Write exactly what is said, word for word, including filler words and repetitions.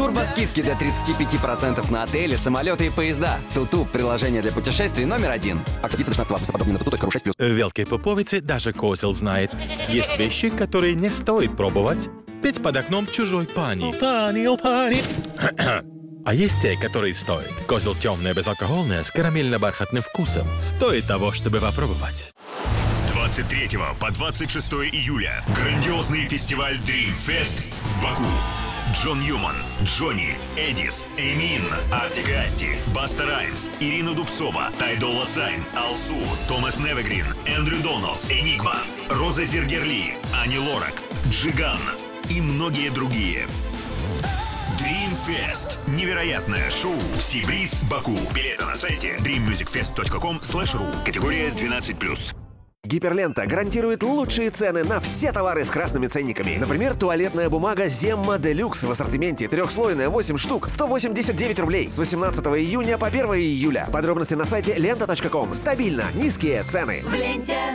Турбоскидки до тридцати пяти процентов на отели, самолеты и поезда. Туту – приложение для путешествий номер один. Акция до шестнадцатого августа. Подробнее на туту точка ру шесть плюс. В Великой Поповице даже козел знает. Есть вещи, которые не стоит пробовать. Петь под окном чужой пани. О, пани, о, пани. А есть те, которые стоят. Козел темное, безалкогольное, с карамельно-бархатным вкусом. Стоит того, чтобы попробовать. С двадцать третьего по двадцать шестое июля грандиозный фестиваль Dream Fest в Баку. Джон Ньюман, Джонни, Эдис, Эмин, Артик и Асти, Баста Раймс, Ирина Дубцова, Тай Долла Сайн, Алсу, Томас Невегрин, Эндрю Доналдс, Энигма, Роза Зергерли, Ани Лорак, Джиган и многие другие. Dream Fest. Невероятное шоу в Сибриз, Баку. Билеты на сайте дрим мьюзик фест точка ком слэш ру. Категория двенадцать плюс. Гиперлента гарантирует лучшие цены на все товары с красными ценниками. Например, туалетная бумага Земма Делюкс в ассортименте трехслойная восемь штук, сто восемьдесят девять рублей с восемнадцатого июня по первое июля. Подробности на сайте лента точка ком. Стабильно низкие цены. В ленте